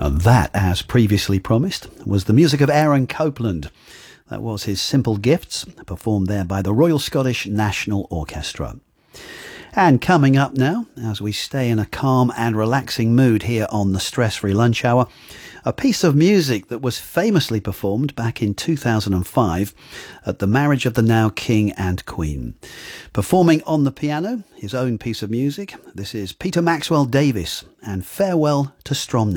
And that, as previously promised, was the music of Aaron Copland. That was his Simple Gifts, performed there by the Royal Scottish National Orchestra. And coming up now, as we stay in a calm and relaxing mood here on the Stress-Free Lunch Hour, a piece of music that was famously performed back in 2005 at the marriage of the now King and Queen. Performing on the piano, his own piece of music, this is Peter Maxwell Davies and Farewell to Stromness.